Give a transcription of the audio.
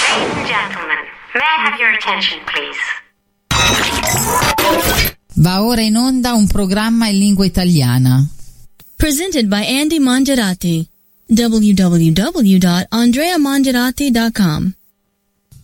Ladies and gentlemen, may I have your attention, please? Va ora in onda un programma in lingua italiana. Presented by Andy Mangerati. www.andreamangerati.com